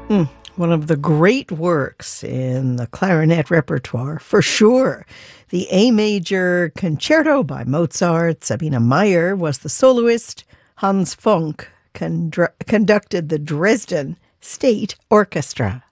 One of the great works in the clarinet repertoire, for sure. The A Major Concerto by Mozart. Sabine Meyer was the soloist. Hans Funk conducted the Dresden State Orchestra.